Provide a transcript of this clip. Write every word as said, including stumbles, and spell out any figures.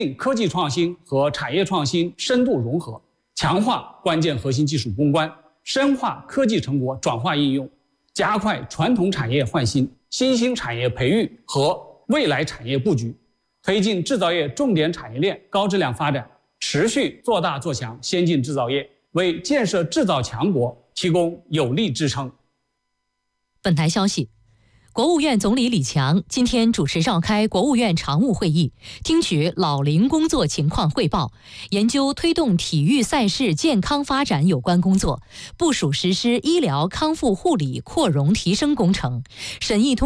科技创新和产业创新深度融合，强化关键核心技术攻关，深化科技成果转化应用，加快传统产业换新、新兴产业培育和未来产业布局，推进制造业重点产业链高质量发展，持续做大做强先进制造业，为建设制造强国提供有力支撑。 本台消息，国务院总理李强今天主持召开国务院常务会议，听取老龄工作情况汇报，研究推动体育赛事健康发展有关工作，部署实施医疗康复护理扩容提升工程，审议通